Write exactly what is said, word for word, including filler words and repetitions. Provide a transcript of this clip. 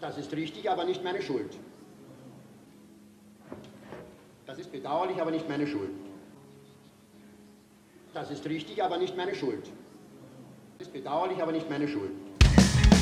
Das ist richtig, aber nicht meine Schuld. Das ist bedauerlich, aber nicht meine Schuld. Das ist richtig, aber nicht meine Schuld. Das ist bedauerlich, aber nicht meine Schuld.